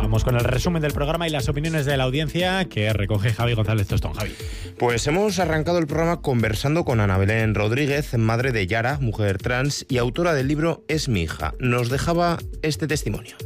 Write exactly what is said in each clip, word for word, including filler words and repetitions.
Vamos con el resumen del programa y las opiniones de la audiencia que recoge Javi González Tostón. Javi. Pues hemos arrancado el programa conversando con Ana Belén Rodríguez, madre de Yara, mujer trans y autora del libro Es mi hija. Nos dejaba este testimonio.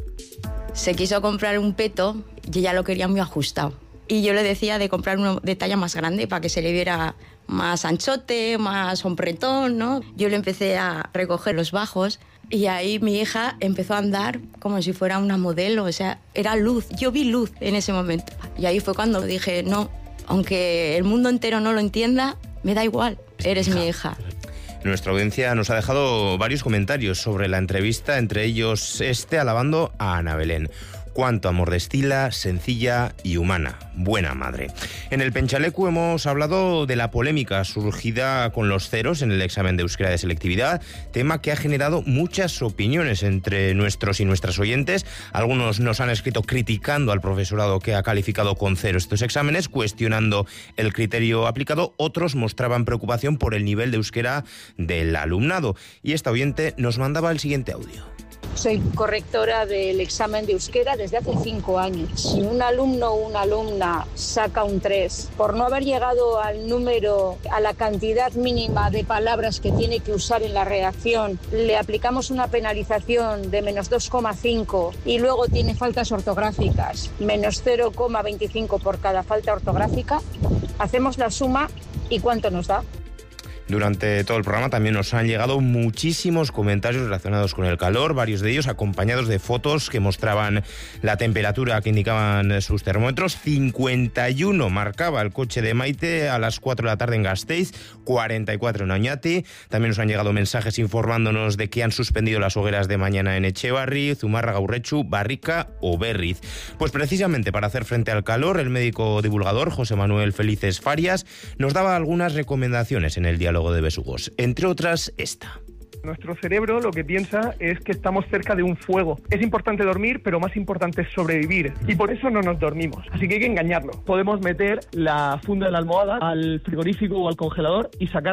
Se quiso comprar un peto y ella lo quería muy ajustado. Y yo le decía de comprar uno de talla más grande para que se le viera más anchote, más hombretón, ¿no? Yo le empecé a recoger los bajos y ahí mi hija empezó a andar como si fuera una modelo, o sea, era luz. Yo vi luz en ese momento. Y ahí fue cuando dije, no, aunque el mundo entero no lo entienda, me da igual, eres mi hija. Nuestra audiencia nos ha dejado varios comentarios sobre la entrevista, entre ellos este alabando a Ana Belén. Cuánto amor destila, sencilla y humana. Buena madre. En el Penchalecu hemos hablado de la polémica surgida con los ceros en el examen de euskera de selectividad, tema que ha generado muchas opiniones entre nuestros y nuestras oyentes. Algunos nos han escrito criticando al profesorado que ha calificado con cero estos exámenes, cuestionando el criterio aplicado. Otros mostraban preocupación por el nivel de euskera del alumnado. Y esta oyente nos mandaba el siguiente audio. Soy correctora del examen de euskera desde hace cinco años. Si un alumno o una alumna saca un tres por no haber llegado al número, a la cantidad mínima de palabras que tiene que usar en la redacción, le aplicamos una penalización de menos dos coma cinco y luego tiene faltas ortográficas, menos cero coma veinticinco por cada falta ortográfica, hacemos la suma y ¿cuánto nos da? Durante todo el programa también nos han llegado muchísimos comentarios relacionados con el calor, varios de ellos acompañados de fotos que mostraban la temperatura que indicaban sus termómetros. cincuenta y uno marcaba el coche de Maite a las cuatro de la tarde en Gasteiz, cuarenta y cuatro en Oñati. También nos han llegado mensajes informándonos de que han suspendido las hogueras de mañana en Etxebarri, Zumárraga, Urretxu, Barrica o Berriz. Pues precisamente para hacer frente al calor, el médico divulgador José Manuel Felices Farias nos daba algunas recomendaciones en el diálogo de Besugos, entre otras esta. Nuestro cerebro lo que piensa es que estamos cerca de un fuego. Es importante dormir, pero más importante es sobrevivir. Y por eso no nos dormimos. Así que hay que engañarlo. Podemos meter la funda de la almohada al frigorífico o al congelador y sacar